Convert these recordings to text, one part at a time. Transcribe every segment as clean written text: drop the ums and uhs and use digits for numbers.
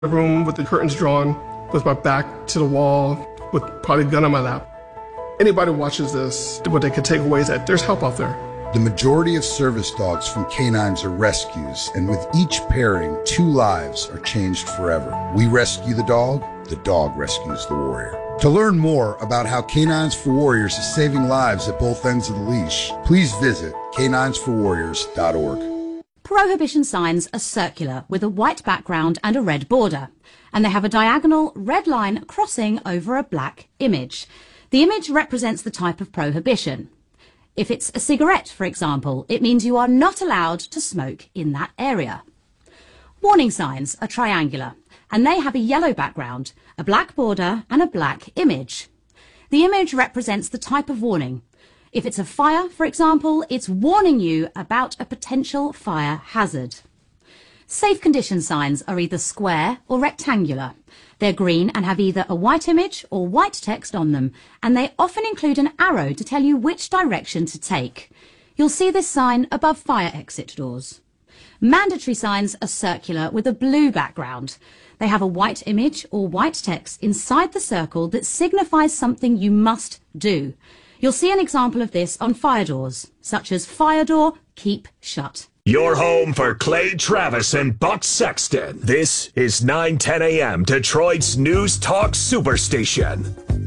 The room with the curtains drawn, with my back to the wall, with probably a gun on my lap. Anybody watches this, what they could take away is that there's help out there. The majority of service dogs from Canines are rescues, and with each pairing, 2 lives are changed forever. We rescue the dog rescues the warrior. To learn more about how Canines for Warriors is saving lives at both ends of the leash, please visit caninesforwarriors.org. Prohibition signs are circular with a white background and a red border, and they have a diagonal red line crossing over a black image. The image represents the type of prohibition. If it's a cigarette, for example, it means you are not allowed to smoke in that area. Warning signs are triangular, and they have a yellow background, a black border, and a black image. The image represents the type of warning. If it's a fire, for example, it's warning you about a potential fire hazard. Safe condition signs are either square or rectangular. They're green and have either a white image or white text on them, and they often include an arrow to tell you which direction to take. You'll see this sign above fire exit doors. Mandatory signs are circular with a blue background. They have a white image or white text inside the circle that signifies something you must do. You'll see an example of this on fire doors, such as fire door, keep shut. Your home for Clay Travis and Buck Sexton. This is 910 a.m. Detroit's News Talk Superstation.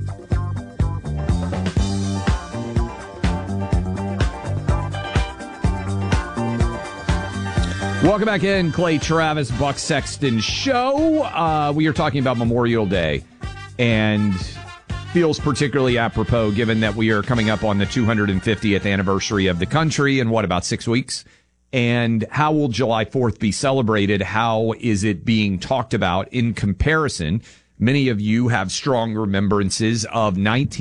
Welcome back in, Clay Travis, Buck Sexton Show. We are talking about Memorial Day, and feels particularly apropos given that we are coming up on the 250th anniversary of the country in, about 6 weeks? And how will July 4th be celebrated? How is it being talked about in comparison? Many of you have strong remembrances of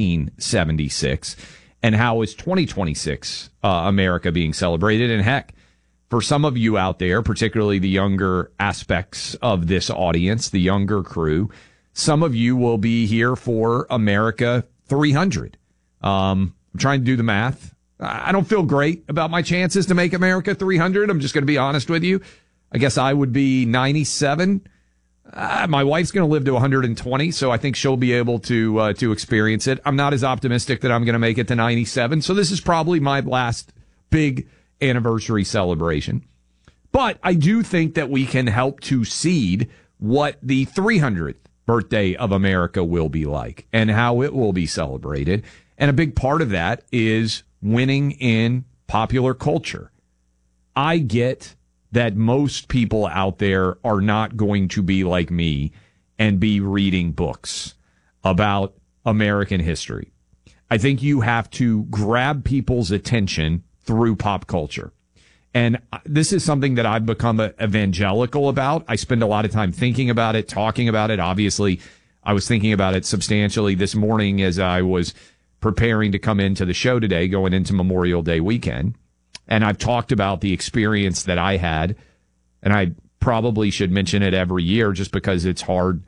1976. And how is 2026 America being celebrated? And heck, for some of you out there, particularly the younger aspects of this audience, the younger crew, some of you will be here for America 300. I'm trying to do the math. I don't feel great about my chances to make America 300. I'm just going to be honest with you. I guess I would be 97. My wife's going to live to 120, so I think she'll be able to experience it. I'm not as optimistic that I'm going to make it to 97, so this is probably my last big anniversary celebration. But I do think that we can help to seed what the 300th birthday of America will be like and how it will be celebrated. And a big part of that is winning in popular culture. I get that most people out there are not going to be like me and be reading books about American history. I think you have to grab people's attention through pop culture. And this is something that I've become evangelical about. I spend a lot of time thinking about it, talking about it. Obviously, I was thinking about it substantially this morning as I was preparing to come into the show today, going into Memorial Day weekend. And I've talked about the experience that I had, and I probably should mention it every year just because it's hard.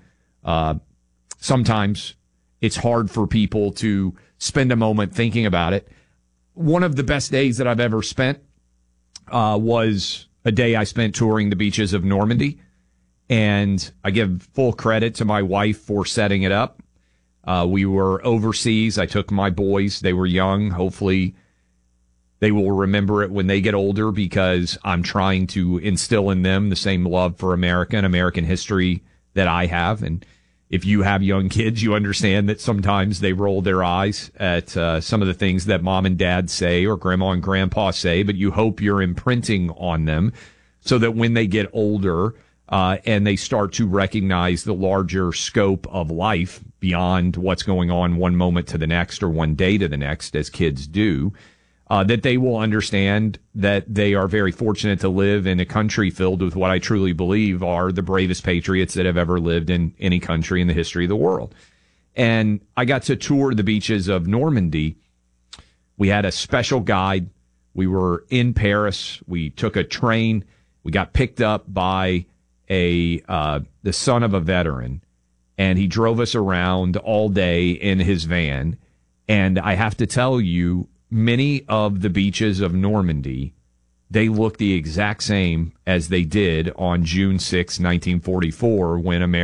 Sometimes it's hard for people to spend a moment thinking about it. One of the best days that I've ever spent was a day I spent touring the beaches of Normandy. And I give full credit to my wife for setting it up. We were overseas. I took my boys. They were young. Hopefully they will remember it when they get older because I'm trying to instill in them the same love for America and American history that I have. And if you have young kids, you understand that sometimes they roll their eyes at some of the things that mom and dad say or grandma and grandpa say, but you hope you're imprinting on them so that when they get older, and they start to recognize the larger scope of life beyond what's going on one moment to the next or one day to the next, as kids do, that they will understand that they are very fortunate to live in a country filled with what I truly believe are the bravest patriots that have ever lived in any country in the history of the world. And I got to tour the beaches of Normandy. We had a special guide. We were in Paris. We took a train. We got picked up by the son of a veteran, and he drove us around all day in his van. And I have to tell you, many of the beaches of Normandy they look the exact same as they did on June 6, 1944, when America